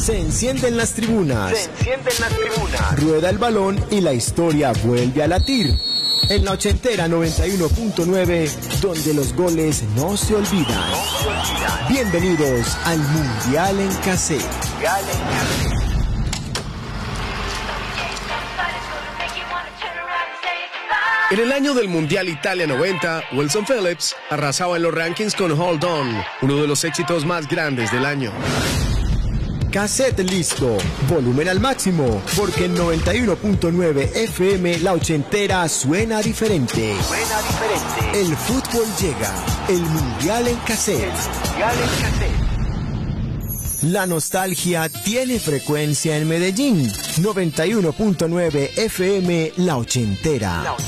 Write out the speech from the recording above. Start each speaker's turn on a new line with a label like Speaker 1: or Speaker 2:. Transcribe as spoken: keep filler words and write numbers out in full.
Speaker 1: Se encienden las tribunas.
Speaker 2: Se encienden las tribunas.
Speaker 1: Rueda el balón y la historia vuelve a latir. En la ochentera noventa y uno punto nueve, donde los goles no se olvidan.
Speaker 2: No se olvidan.
Speaker 1: Bienvenidos al Mundial en Cassette.
Speaker 2: Mundial en Cassette.
Speaker 3: En el año del Mundial Italia noventa, Wilson Phillips arrasaba en los rankings con Hold On, uno de los éxitos más grandes del año.
Speaker 1: Cassette listo, volumen al máximo, porque en noventa y uno punto nueve F M la ochentera suena diferente.
Speaker 2: Suena diferente.
Speaker 1: El fútbol llega, el Mundial en Cassette.
Speaker 2: El Mundial en Cassette.
Speaker 1: La nostalgia tiene frecuencia en Medellín. noventa y uno punto nueve F M la ochentera.
Speaker 2: La ochentera.